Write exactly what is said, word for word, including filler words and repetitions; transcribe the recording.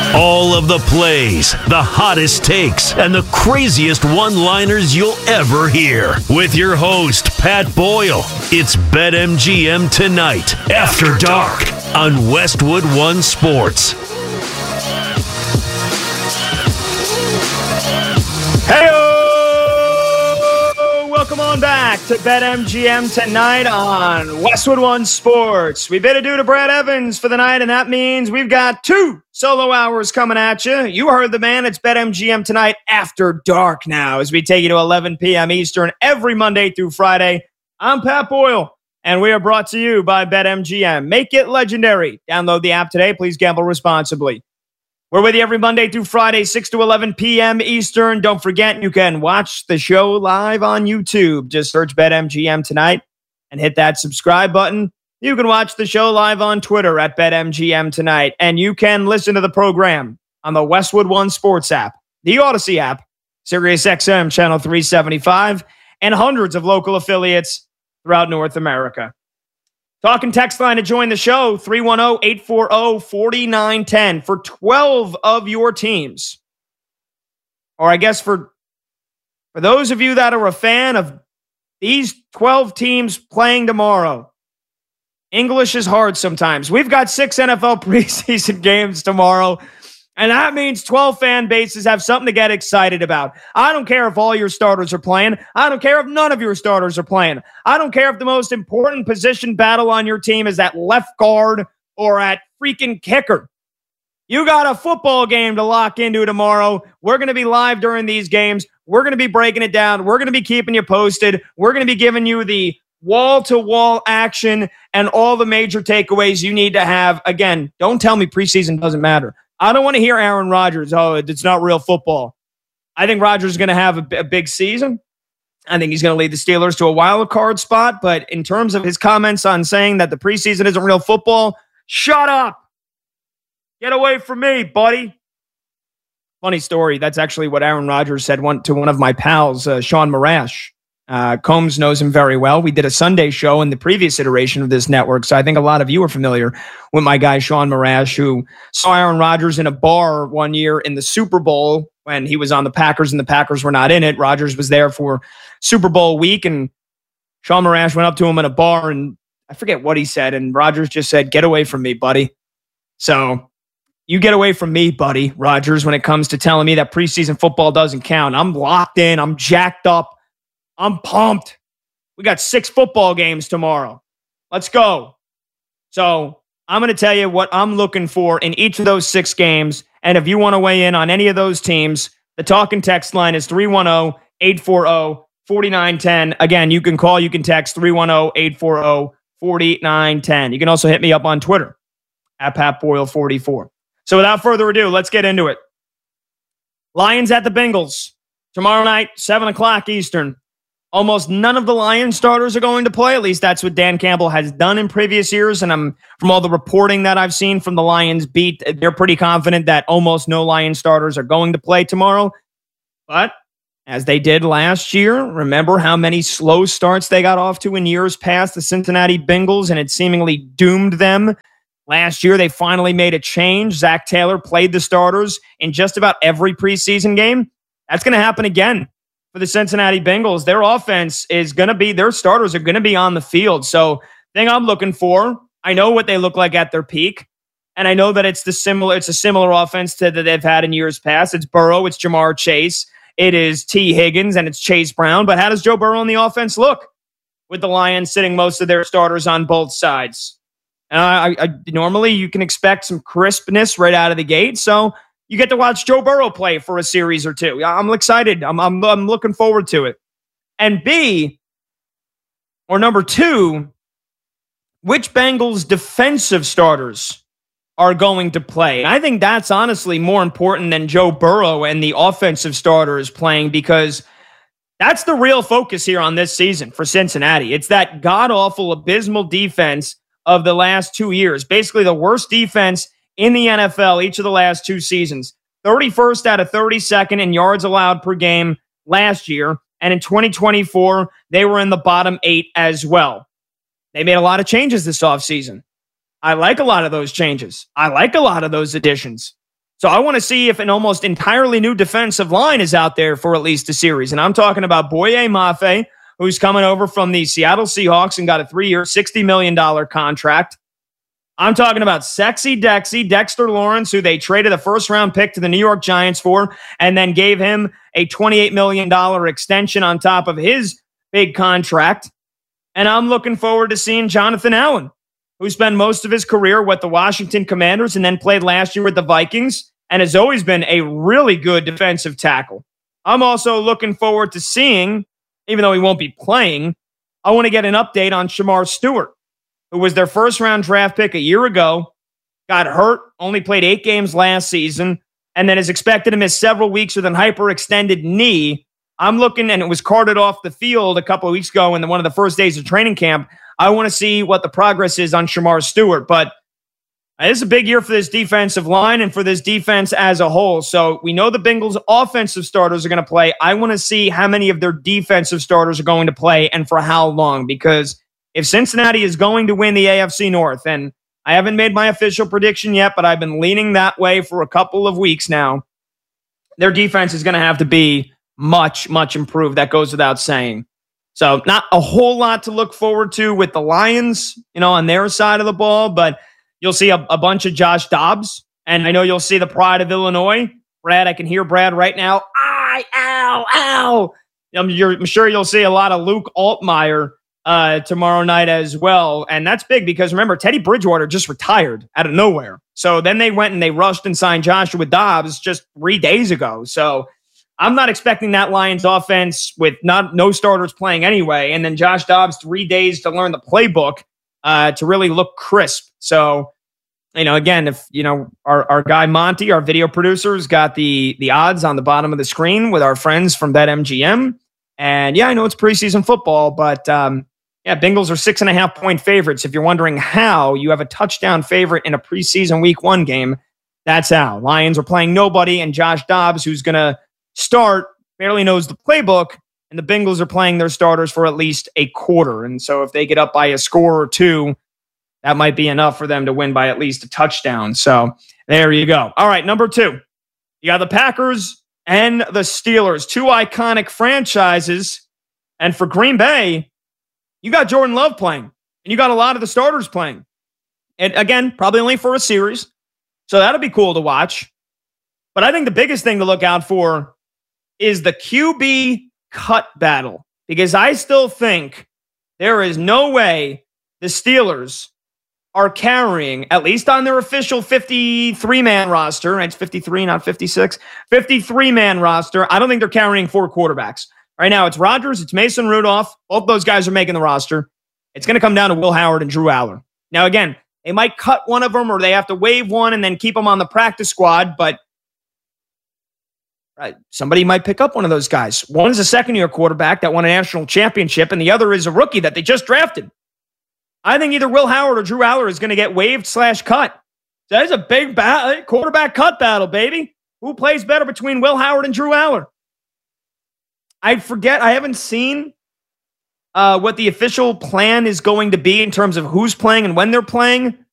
All of the plays, the hottest takes, and the craziest one-liners you'll ever hear. With your host, Pat Boyle. It's BetMGM Tonight, After Dark, on Westwood One Sports. Hey-o! Welcome on back to BetMGM Tonight on Westwood One Sports. We bid adieu to Brad Evans for the night, and that means we've got two solo hours coming at you. You heard the man. It's BetMGM Tonight After Dark now as we take you to eleven p.m. Eastern every Monday through Friday. I'm Pat Boyle, and we are brought to you by BetMGM. Make it legendary. Download the app today. Please gamble responsibly. We're with you every Monday through Friday, six to eleven p.m. Eastern. Don't forget, you can watch the show live on YouTube. Just search BetMGM Tonight and hit that subscribe button. You can watch the show live on Twitter at BetMGM Tonight. And you can listen to the program on the Westwood One Sports app, the Odyssey app, SiriusXM Channel three seventy-five, and hundreds of local affiliates throughout North America. Talking text line to join the show, three one zero, eight four zero, four nine one zero for twelve of your teams. Or I guess for, for those of you that are a fan of these twelve teams playing tomorrow. English is hard sometimes. We've got six N F L preseason games tomorrow, and that means twelve fan bases have something to get excited about. I don't care if all your starters are playing. I don't care if none of your starters are playing. I don't care if the most important position battle on your team is at left guard or at freaking kicker. You got a football game to lock into tomorrow. We're going to be live during these games. We're going to be breaking it down. We're going to be keeping you posted. We're going to be giving you the wall-to-wall action and all the major takeaways you need to have. Again, don't tell me preseason doesn't matter. I don't want to hear Aaron Rodgers, oh, it's not real football. I think Rodgers is going to have a, b- a big season. I think he's going to lead the Steelers to a wild card spot. But in terms of his comments on saying that the preseason isn't real football, shut up. Get away from me, buddy. Funny story. That's actually what Aaron Rodgers said one, to one of my pals, uh, Sean Marash. Uh, Combs knows him very well. We did a Sunday show in the previous iteration of this network, so I think a lot of you are familiar with my guy, Sean Marash, who saw Aaron Rodgers in a bar one year in the Super Bowl when he was on the Packers and the Packers were not in it. Rodgers was there for Super Bowl week, and Sean Marash went up to him in a bar, and I forget what he said, and Rodgers just said, get away from me, buddy. So you get away from me, buddy, Rodgers, when it comes to telling me that preseason football doesn't count. I'm locked in. I'm jacked up. I'm pumped. We got six football games tomorrow. Let's go. So I'm going to tell you what I'm looking for in each of those six games. And if you want to weigh in on any of those teams, the talk and text line is three one zero, eight four zero, four nine one zero. Again, you can call, you can text three one zero, eight four zero, four nine one zero. You can also hit me up on Twitter at Pat Boyle forty-four. So without further ado, let's get into it. Lions at the Bengals. Tomorrow night, seven o'clock Eastern. Almost none of the Lions starters are going to play. At least that's what Dan Campbell has done in previous years. And I'm from all the reporting that I've seen from the Lions beat, they're pretty confident that almost no Lions starters are going to play tomorrow. But as they did last year, remember how many slow starts they got off to in years past, the Cincinnati Bengals, and it seemingly doomed them. Last year, they finally made a change. Zach Taylor played the starters in just about every preseason game. That's going to happen again. For the Cincinnati Bengals, their offense is going to be, their starters are going to be on the field. So thing I'm looking for, I know what they look like at their peak. And I know that it's the similar, it's a similar offense to that they've had in years past. It's Burrow, it's Jamar Chase, it is T. Higgins, and it's Chase Brown. But how does Joe Burrow in the offense look with the Lions sitting most of their starters on both sides? And I, I, normally you can expect some crispness right out of the gate. So you get to watch Joe Burrow play for a series or two. I'm excited. I'm, I'm, I'm looking forward to it. And B, or number two, which Bengals defensive starters are going to play? I think that's honestly more important than Joe Burrow and the offensive starters playing, because that's the real focus here on this season for Cincinnati. It's that god-awful, abysmal defense of the last two years. Basically the worst defense in the N F L each of the last two seasons. thirty-first out of thirty-second in yards allowed per game last year. And in twenty twenty-four, they were in the bottom eight as well. They made a lot of changes this offseason. I like a lot of those changes. I like a lot of those additions. So I want to see if an almost entirely new defensive line is out there for at least a series. And I'm talking about Boye Mafe, who's coming over from the Seattle Seahawks and got a three-year, sixty million dollars contract. I'm talking about Sexy Dexy, Dexter Lawrence, who they traded a first-round pick to the New York Giants for and then gave him a twenty-eight million dollars extension on top of his big contract. And I'm looking forward to seeing Jonathan Allen, who spent most of his career with the Washington Commanders and then played last year with the Vikings and has always been a really good defensive tackle. I'm also looking forward to seeing, even though he won't be playing, I want to get an update on Shamar Stewart, who was their first-round draft pick a year ago, got hurt, only played eight games last season, and then is expected to miss several weeks with an hyperextended knee. I'm looking, and it was carted off the field a couple of weeks ago in the, one of the first days of training camp. I want to see what the progress is on Shamar Stewart, but this is a big year for this defensive line and for this defense as a whole. So we know the Bengals' offensive starters are going to play. I want to see how many of their defensive starters are going to play and for how long, because if Cincinnati is going to win the A F C North, and I haven't made my official prediction yet, but I've been leaning that way for a couple of weeks now, their defense is going to have to be much, much improved. That goes without saying. So not a whole lot to look forward to with the Lions, you know, on their side of the ball, but you'll see a, a bunch of Josh Dobbs, and I know you'll see the pride of Illinois. Brad, I can hear Brad right now. I, ow, ow. I'm, you're, I'm sure you'll see a lot of Luke Altmaier uh, tomorrow night as well, and that's big because, remember, Teddy Bridgewater just retired out of nowhere. So then they went and they rushed and signed Joshua Dobbs just three days ago. So I'm not expecting that Lions offense with not no starters playing anyway, and then Josh Dobbs three days to learn the playbook uh, to really look crisp. So, you know, again, if, you know, our, our guy Monty, our video producer, has got the, the odds on the bottom of the screen with our friends from BetMGM. And yeah, I know it's preseason football, but um, yeah, Bengals are six and a half point favorites. If you're wondering how you have a touchdown favorite in a preseason week one game, that's how. Lions are playing nobody, and Josh Dobbs, who's going to start, barely knows the playbook, and the Bengals are playing their starters for at least a quarter. And so if they get up by a score or two, that might be enough for them to win by at least a touchdown. So there you go. All right, number two. You got the Packers and the Steelers, two iconic franchises. And for Green Bay, you got Jordan Love playing, and you got a lot of the starters playing. And again, probably only for a series. So that'll be cool to watch. But I think the biggest thing to look out for is the Q B cut battle, because I still think there is no way the Steelers are carrying, at least on their official fifty-three man roster, right? It's fifty-three, not fifty-six, fifty-three man roster. I don't think they're carrying four quarterbacks. Right now, it's Rodgers, it's Mason Rudolph. Both those guys are making the roster. It's going to come down to Will Howard and Drew Aller. Now, again, they might cut one of them, or they have to waive one and then keep them on the practice squad, but right, somebody might pick up one of those guys. One is a second-year quarterback that won a national championship, and the other is a rookie that they just drafted. I think either Will Howard or Drew Aller is going to get waived slash cut. So that is a big ba- quarterback cut battle, baby. Who plays better between Will Howard and Drew Aller? I forget. I haven't seen uh, what the official plan is going to be in terms of who's playing and when they're playing.